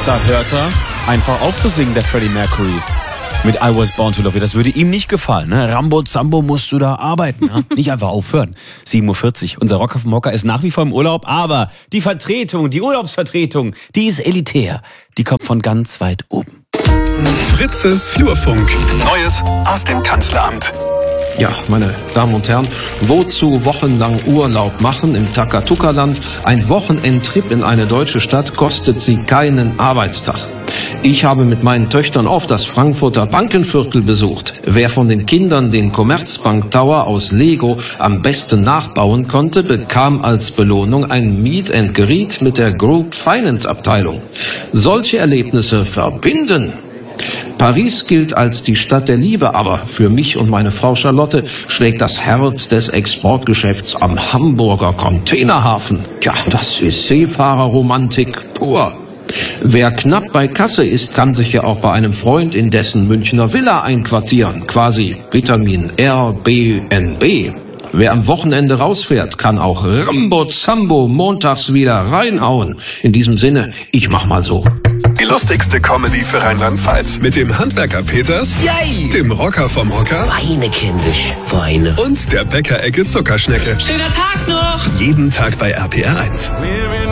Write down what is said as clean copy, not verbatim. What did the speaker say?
Da hört er einfach auf zu singen, der Freddie Mercury. Mit I Was Born to Love You. Das würde ihm nicht gefallen. Ne? Rambo Zambo musst du da arbeiten. Ja? Nicht einfach aufhören. 7:40 Uhr. Unser Rocker vom Hocker ist nach wie vor im Urlaub. Aber die Vertretung, die Urlaubsvertretung, die ist elitär. Die kommt von ganz weit oben. Fritzes Flurfunk. Neues aus dem Kanzleramt. Ja, meine Damen und Herren, wozu wochenlang Urlaub machen im Takatuka-Land? Ein Wochenendtrip in eine deutsche Stadt kostet Sie keinen Arbeitstag. Ich habe mit meinen Töchtern oft das Frankfurter Bankenviertel besucht. Wer von den Kindern den Commerzbank Tower aus Lego am besten nachbauen konnte, bekam als Belohnung ein Meet and Greet mit der Group Finance Abteilung. Solche Erlebnisse verbinden. Paris gilt als die Stadt der Liebe, aber für mich und meine Frau Charlotte schlägt das Herz des Exportgeschäfts am Hamburger Containerhafen. Ja, das ist Seefahrerromantik pur. Wer knapp bei Kasse ist, kann sich ja auch bei einem Freund in dessen Münchner Villa einquartieren. Quasi Vitamin RBNB. Wer am Wochenende rausfährt, kann auch Rambo Zambo montags wieder reinhauen. In diesem Sinne, ich mach mal so. Die lustigste Comedy für Rheinland-Pfalz. Mit dem Handwerker Peters, Yay! dem Rocker vom Hocker Weine, kindisch, Weine. und der Bäckerecke Zuckerschnecke. Schöner Tag noch! Jeden Tag bei RPR 1.